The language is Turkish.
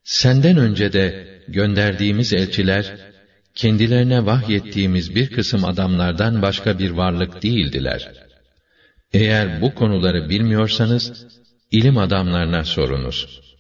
Senden önce de gönderdiğimiz elçiler, kendilerine vahyettiğimiz bir kısım adamlardan başka bir varlık değildiler. Eğer bu konuları bilmiyorsanız, ilim adamlarına sorunuz.